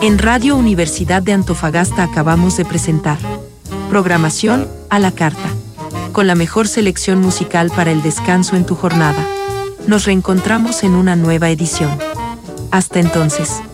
En Radio Universidad de Antofagasta acabamos de presentar Programación a la Carta, con la mejor selección musical para el descanso en tu jornada. Nos reencontramos en una nueva edición. Hasta entonces.